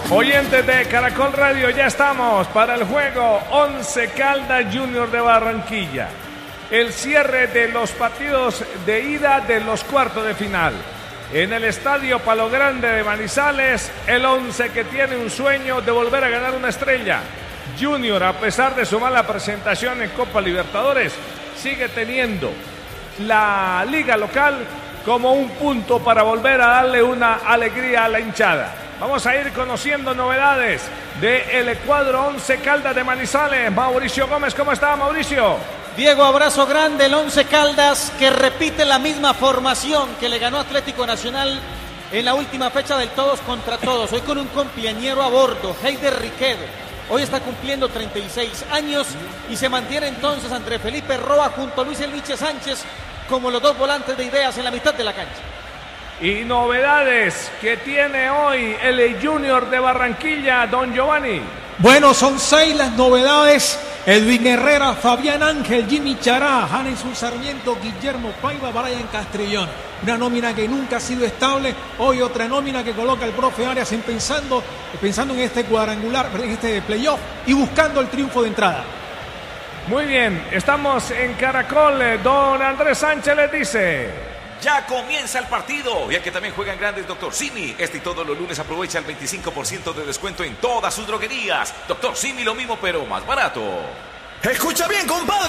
Oyentes de Caracol Radio, ya estamos para el juego Once Caldas Junior de Barranquilla. El cierre de los partidos de ida de los cuartos de final. En el estadio Palo Grande de Manizales, el Once que tiene un sueño de volver a ganar una estrella. Junior, a pesar de su mala presentación en Copa Libertadores, sigue teniendo la liga local como un punto para volver a darle una alegría a la hinchada. Vamos a ir conociendo novedades del cuadro Once Caldas de Manizales. Mauricio Gómez, ¿cómo está, Mauricio? Diego, abrazo grande. El Once Caldas que repite la misma formación que le ganó Atlético Nacional en la última fecha del todos contra todos. Hoy con un compañero a bordo, Heider Riquelme. Hoy está cumpliendo 36 años y se mantiene entonces André Felipe Roa junto a Luis Elviche Sánchez como los dos volantes de ideas en la mitad de la cancha. Y novedades que tiene hoy el Junior de Barranquilla, don Giovanni. Bueno, son 6 las novedades. Edwin Herrera, Fabián Ángel, Jimmy Chará, Hanison Sarmiento, Guillermo Paiva, Brian Castrillón. Una nómina que nunca ha sido estable. Hoy otra nómina que coloca el profe Arias pensando en este cuadrangular, en este playoff y buscando el triunfo de entrada. Muy bien, estamos en Caracol. Don Andrés Sánchez les dice: ya comienza el partido, ya que también juegan grandes Dr. Simi. Este y todos los lunes aprovecha el 25% de descuento en todas sus droguerías. Dr. Simi, lo mismo pero más barato. Escucha bien, compadre.